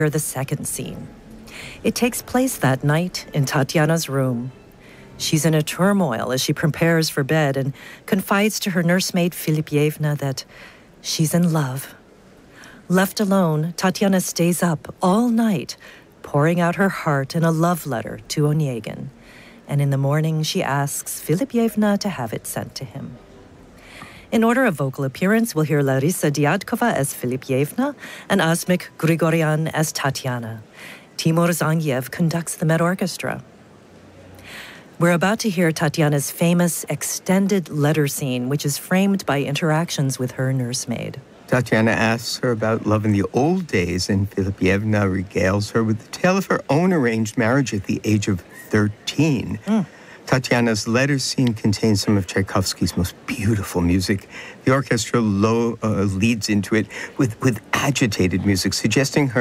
the second scene. It takes place that night in Tatiana's room. She's in a turmoil as she prepares for bed and confides to her nursemaid Filipievna that she's in love. Left alone, Tatiana stays up all night, pouring out her heart in a love letter to Onegin. And in the morning, she asks Filipievna to have it sent to him. In order of vocal appearance, we'll hear Larisa Diadkova as Filipievna and Asmik Grigoryan as Tatiana. Timur Zangiev conducts the Met Orchestra. We're about to hear Tatiana's famous extended letter scene, which is framed by interactions with her nursemaid. Tatiana asks her about love in the old days, and Filipievna regales her with the tale of her own arranged marriage at the age of 13. Tatiana's letter scene contains some of Tchaikovsky's most beautiful music. The orchestra leads into it with agitated music, suggesting her